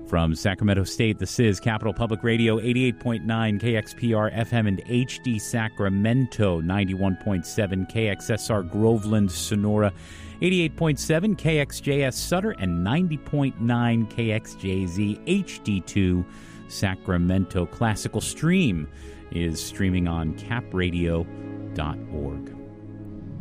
From Sacramento State, this is Capital Public Radio, 88.9 KXPR FM and HD Sacramento, 91.7 KXSR Groveland, Sonora, 88.7 KXJS Sutter, and 90.9 KXJZ HD2 Sacramento. Classical Stream is streaming on capradio.org.